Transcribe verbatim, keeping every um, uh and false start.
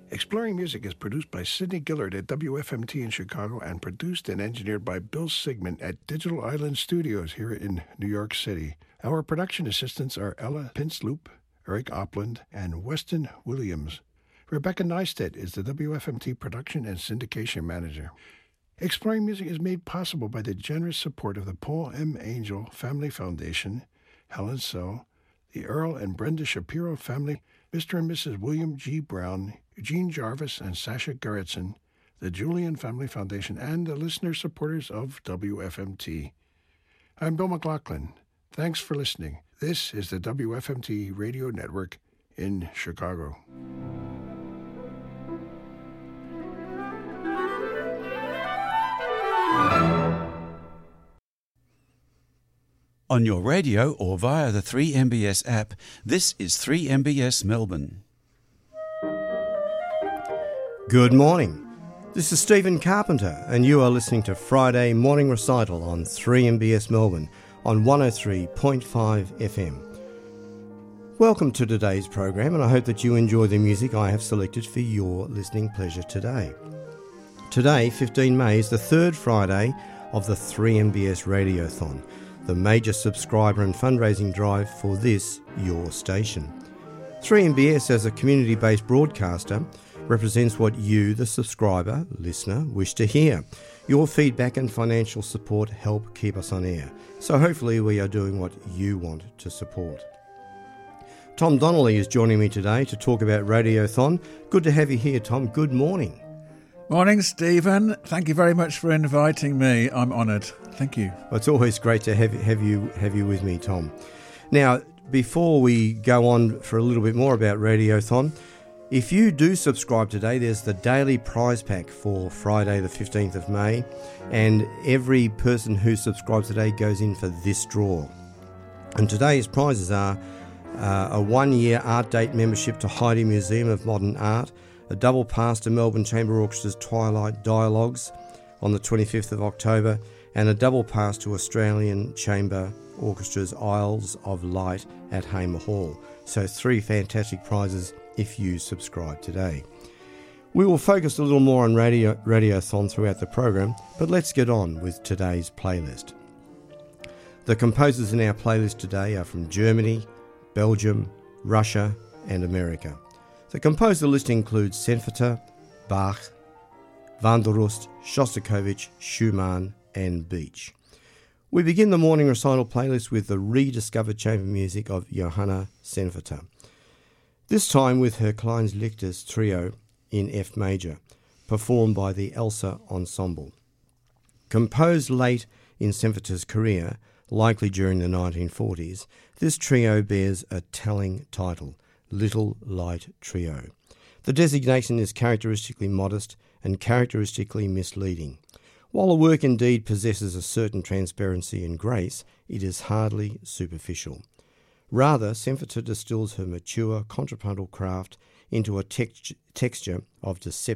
Exploring Music is produced by Sidney Gillard at W F M T in Chicago and produced and engineered by Bill Sigmund at Digital Island Studios here in New York City. Our production assistants are Ella Pinsloop, Eric Opland, and Weston Williams. Rebecca Neistat is the W F M T production and syndication manager. Exploring Music is made possible by the generous support of the Paul M. Angel Family Foundation, Helen Sell, the Earl and Brenda Shapiro family, Mister and Missus William G. Brown, Eugene Jarvis and Sasha Gerritsen, the Julian Family Foundation, and the listener supporters of W F M T. I'm Bill McLaughlin. Thanks for listening. This is the W F M T Radio Network in Chicago. On your radio or via the three M B S app, this is three M B S Melbourne. Good morning. This is Stephen Carpenter, and you are listening to Friday Morning Recital on three M B S Melbourne on one oh three point five F M. Welcome to today's program, and I hope that you enjoy the music I have selected for your listening pleasure today. Today, fifteenth of May, is the third Friday of the three M B S Radiothon, the major subscriber and fundraising drive for this, your station. three M B S, as a community-based broadcaster, represents what you, the subscriber, listener, wish to hear. Your feedback and financial support help keep us on air, so hopefully we are doing what you want to support. Tom Donnelly is joining me today to talk about Radiothon. Good to have you here, Tom. Good morning. Morning, Stephen. Thank you very much for inviting me. I'm honoured. Thank you. Well, it's always great to have, have you have you with me, Tom. Now, before we go on for a little bit more about Radiothon, if you do subscribe today, there's the daily prize pack for Friday the fifteenth of May, and every person who subscribes today goes in for this draw. And today's prizes are uh, a one-year art date membership to Heide Museum of Modern Art, a double pass to Melbourne Chamber Orchestra's Twilight Dialogues on the twenty-fifth of October, and a double pass to Australian Chamber Orchestra's Isles of Light at Hamer Hall. So three fantastic prizes if you subscribe today. We will focus a little more on radio, Radiothon throughout the program, but let's get on with today's playlist. The composers in our playlist today are from Germany, Belgium, Russia and America. The composer list includes Senfter, Bach, Vanderust, Shostakovich, Schumann and Beach. We begin the morning recital playlist with the rediscovered chamber music of Johanna Senfter, this time with her Kleinlichters trio in F major, performed by the Elsa Ensemble. Composed late in Senfter's career, likely during the nineteen forties, this trio bears a telling title, Little Light Trio. The designation is characteristically modest and characteristically misleading. While the work indeed possesses a certain transparency and grace, it is hardly superficial. Rather, Senfter distills her mature contrapuntal craft into a text- texture of deceptive